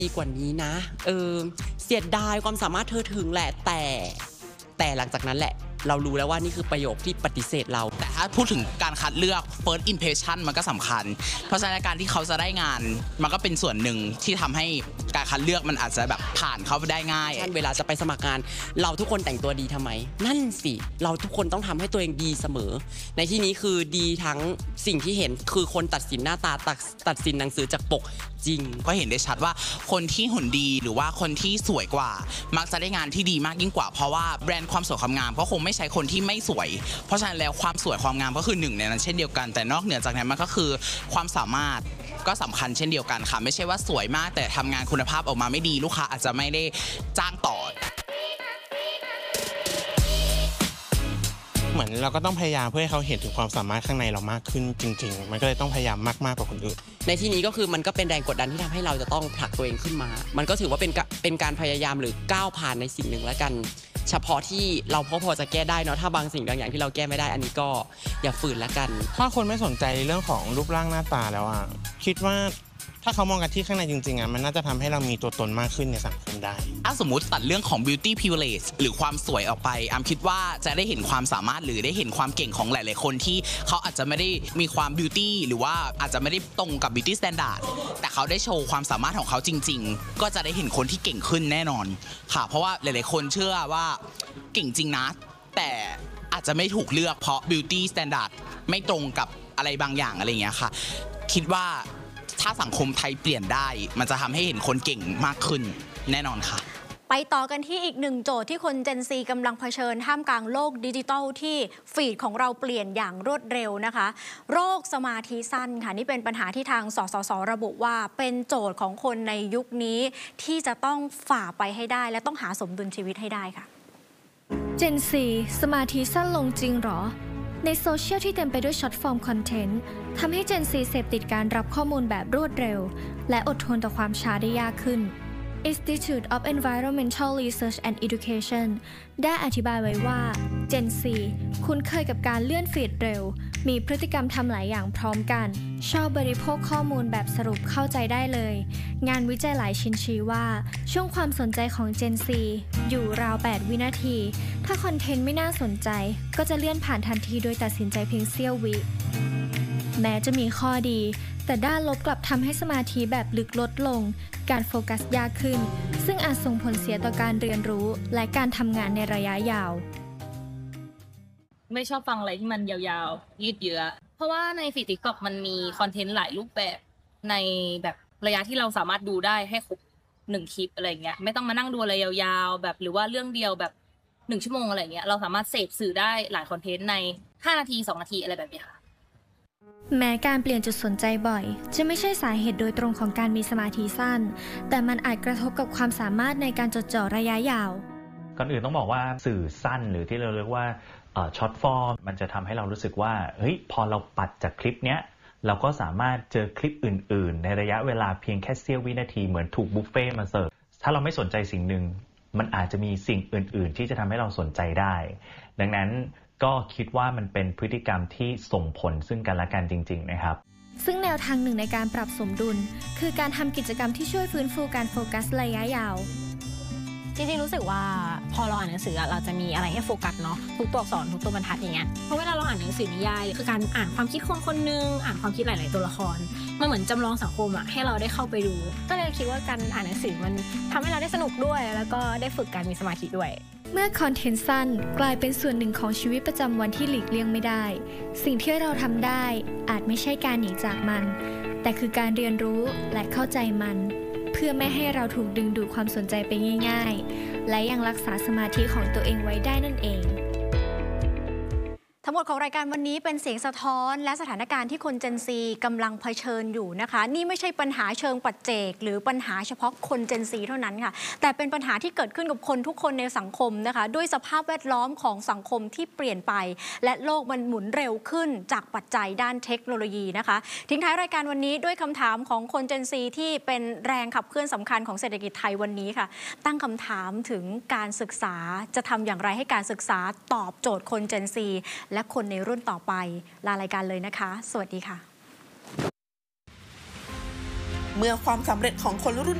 ดีกว่านี้นะเสียดายความสามารถเธอถึงแหละแต่หลังจากนั้นแหละเรารู้แล้วว่านี่คือประโยคที่ปฏิเสธเราแต่ถ้าพูดถึงการคัดเลือก first impression มันก็สำคัญเพราะฉะนั้นการที่เขาจะได้งานมันก็เป็นส่วนหนึ่งที่ทำให้การคัดเลือกมันอาจจะแบบผ่านเขาไปได้ง่ายเวลาจะไปสมัครงานเราทุกคนแต่งตัวดีทำไมนั่นสิเราทุกคนต้องทำให้ตัวเองดีเสมอในที่นี้คือดีทั้งสิ่งที่เห็นคือคนตัดสินหน้าตาตัดสินหนังสือจากปกจริงก็เห็นได้ชัดว่าคนที่หุ่นดีหรือว่าคนที่สวยกว่ามักจะได้งานที่ดีมากยิ่งกว่าเพราะว่าแบรนด์ความสวยความงามก็คงไม่ใช้คนที่ไม่สวยเพราะฉะนั้นแล้วความสวยความงามก็คือหนึ่งในนั้นเช่นเดียวกันแต่นอกเหนือจากนั้นมันก็คือความสามารถก็สำคัญเช่นเดียวกันค่ะไม่ใช่ว่าสวยมากแต่ทำงานคุณภาพออกมาไม่ดีลูกค้าอาจจะไม่ได้จ้างต่อเหมือนเราก็ต้องพยายามเพื่อให้เขาเห็นถึงความสามารถข้างในเรามากขึ้นจริงๆมันก็เลยต้องพยายามมากกว่าคนอื่นในที่นี้ก็คือมันก็เป็นแรงกดดันที่ทำให้เราจะต้องผลักตัวเองขึ้นมามันก็ถือว่าเป็นการพยายามหรือก้าวผ่านในสิ่งหนึ่งแล้วกันเฉพาะที่เราพอจะแก้ได้เนาะถ้าบางสิ่งบางอย่างที่เราแก้ไม่ได้อันนี้ก็อย่าฝืนแล้วกันถ้าคนไม่สนใจเรื่องของรูปร่างหน้าตาแล้วอ่ะคิดว่าถ้าเขามองกันที่ข้างในจริงๆอ่ะมันน่าจะทำให้เรามีตัวตนมากขึ้นในสังคมได้ถ้าสมมุติตัดเรื่องของ beauty privilege หรือความสวยออกไปคิดว่าจะได้เห็นความสามารถหรือได้เห็นความเก่งของหลายๆคนที่เขาอาจจะไม่ได้มีความ beauty หรือว่าอาจจะไม่ได้ตรงกับ beauty standard แต่เขาได้โชว์ความสามารถของเขาจริงๆก็จะได้เห็นคนที่เก่งขึ้นแน่นอนค่ะเพราะว่าหลายๆคนเชื่อว่าเก่งจริงนะแต่อาจจะไม่ถูกเลือกเพราะ beauty standard ไม่ตรงกับอะไรบางอย่างอะไรอย่างเงี้ยค่ะคิดว่าถ้าสังคมไทยเปลี่ยนได้มันจะทำให้เห็นคนเก่งมากขึ้นแน่นอนค่ะไปต่อกันที่อีกหนึ่งโจทย์ที่คน Gen Z กำลังเผชิญท่ามกลางโลกดิจิทัลที่ฟีดของเราเปลี่ยนอย่างรวดเร็วนะคะโรคสมาธิสั้นค่ะนี่เป็นปัญหาที่ทางสสส.ระบุว่าเป็นโจทย์ของคนในยุคนี้ที่จะต้องฝ่าไปให้ได้และต้องหาสมดุลชีวิตให้ได้ค่ะ Gen Z สมาธิสั้นลงจริงหรอในโซเชียลที่เต็มไปด้วยช็อตฟอร์มคอนเทนต์ทำให้ Gen Z เสพติดการรับข้อมูลแบบรวดเร็วและอดทนต่อความช้าได้ยากขึ้น Institute of Environmental Research and Education ได้อธิบายไว้ว่า Gen Z คุ้นเคยกับการเลื่อนฟีดเร็วมีพฤติกรรมทำหลายอย่างพร้อมกันชอบบริโภคข้อมูลแบบสรุปเข้าใจได้เลยงานวิจัยหลายชิ้นชี้ว่าช่วงความสนใจของ Gen Z อยู่ราว 8 วินาทีถ้าคอนเทนต์ไม่น่าสนใจก็จะเลื่อนผ่านทันทีโดยตัดสินใจเพียงเสี้ยววิแม้จะมีข้อดีแต่ด้านลบกลับทำให้สมาธิแบบลึกลดลงการโฟกัสยากขึ้นซึ่งอาจส่งผลเสียต่อการเรียนรู้และการทำงานในระยะยาวไม่ชอบฟังอะไรที่มันยาวๆยืดเยื้อเพราะว่าในฟีด TikTok มันมีคอนเทนต์หลายรูปแบบในแบบระยะที่เราสามารถดูได้ให้ครบ1คลิปอะไรเงี้ยไม่ต้องมานั่งดูอะไรยาวๆแบบหรือว่าเรื่องเดียวแบบ1ชั่วโมงอะไรเงี้ยเราสามารถเสพสื่อได้หลายคอนเทนต์ใน5นาที2นาทีอะไรแบบนี้ค่ะแม้การเปลี่ยนจุดสนใจบ่อยจะไม่ใช่สาเหตุโดยตรงของการมีสมาธิสั้นแต่มันอาจกระทบกับความสามารถในการจดจ่อระยะยาวก่อนอื่นต้องบอกว่าสื่อสั้นหรือที่เราเรียกว่าช็อตฟอร์มมันจะทำให้เรารู้สึกว่าเฮ้ยพอเราปัดจากคลิปเนี้ยเราก็สามารถเจอคลิปอื่นๆในระยะเวลาเพียงแค่เสี้ยววินาทีเหมือนถูกบุฟเฟ่มาเสิร์ฟถ้าเราไม่สนใจสิ่งหนึ่งมันอาจจะมีสิ่งอื่นๆที่จะทำให้เราสนใจได้ดังนั้นก็คิดว่ามันเป็นพฤติกรรมที่ส่งผลซึ่งกันและกันจริงๆนะครับซึ่งแนวทางหนึ่งในการปรับสมดุลคือการทำกิจกรรมที่ช่วยฟื้นฟูการโฟกัสระยะยาวจริงๆรู้สึกว่าพอเราอ่านหนังสือเราจะมีอะไรให้โฟกัสเนาะทุกตัวอักษรทุกตัวบรรทัดอย่างเงี้ยเพราะเวลาเราอ่านหนังสือนิยายคือการอ่านความคิดคนนึงอ่านความคิดหลายๆตัวละครมันเหมือนจำลองสังคมอะให้เราได้เข้าไปดูก็เลยคิดว่าการอ่านหนังสือมันทำให้เราได้สนุกด้วยแล้วก็ได้ฝึกการมีสมาธิด้วยเมื่อคอนเทนต์สั้นกลายเป็นส่วนหนึ่งของชีวิตประจำวันที่หลีกเลี่ยงไม่ได้สิ่งที่เราทำได้อาจไม่ใช่การหนีจากมันแต่คือการเรียนรู้และเข้าใจมันเพื่อไม่ให้เราถูกดึงดูดความสนใจไปง่ายๆและยังรักษาสมาธิของตัวเองไว้ได้นั่นเองทั้งหมดของรายการวันนี้เป็นเสียงสะท้อนและสถานการณ์ที่คน Gen Z กำลังเผชิญอยู่นะคะนี่ไม่ใช่ปัญหาเชิงปัจเจกหรือปัญหาเฉพาะคน Gen Z เท่านั้นค่ะแต่เป็นปัญหาที่เกิดขึ้นกับคนทุกคนในสังคมนะคะด้วยสภาพแวดล้อมของสังคมที่เปลี่ยนไปและโลกมันหมุนเร็วขึ้นจากปัจจัยด้านเทคโนโลยีนะคะทิ้งท้ายรายการวันนี้ด้วยคำถามของคน Gen Z ที่เป็นแรงขับเคลื่อนสำคัญของเศรษฐกิจไทยวันนี้ค่ะตั้งคำถามถึงการศึกษาจะทำอย่างไรให้การศึกษาตอบโจทย์คน Gen Z และคนในรุ่นต่อไปลารายการเลยนะคะสวัสดีค่ะเมื่อความสำเร็จของคนรุ่น